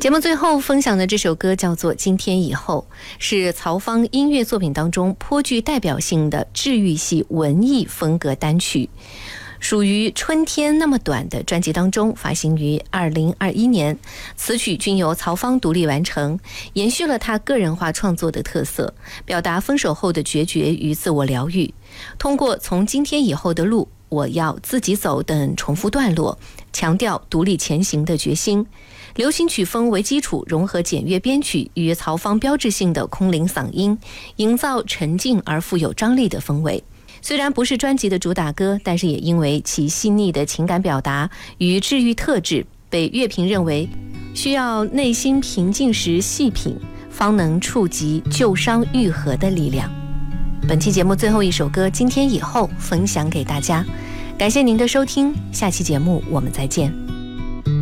节目最后分享的这首歌叫做《今天以后》，是曹芳音乐作品当中颇具代表性的治愈系文艺风格单曲，属于春天那么短的专辑当中，发行于2021年，词曲均由曹芳独立完成，延续了他个人化创作的特色，表达分手后的决绝与自我疗愈。通过从今天以后的路我要自己走等重复段落，强调独立前行的决心。流行曲风为基础，融合简约编曲与曹芳标志性的空灵嗓音，营造沉静而富有张力的氛围。虽然不是专辑的主打歌，但是也因为其细腻的情感表达与治愈特质，被乐评认为需要内心平静时细品，方能触及旧伤愈合的力量。本期节目最后一首歌《今天以后》分享给大家，感谢您的收听，下期节目我们再见。